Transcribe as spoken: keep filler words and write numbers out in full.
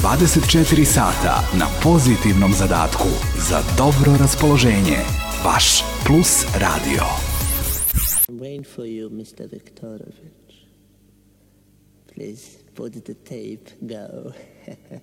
dvadeset četiri sata na pozitivnom zadatku za dobro raspoloženje. Vaš Plus radio. I'm waiting for you, mister Viktorovich. Please put the tape, go.